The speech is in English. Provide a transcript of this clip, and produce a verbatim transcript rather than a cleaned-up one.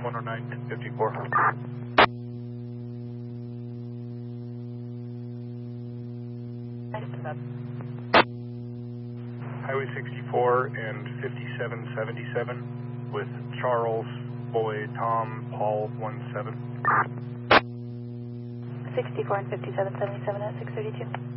one oh nine, ten fifty-four. Highway sixty-four and fifty-seven seventy-seven with Charles, Boy, Tom, Paul, one seven. sixty-four and fifty-seven seventy-seven at six thirty-two.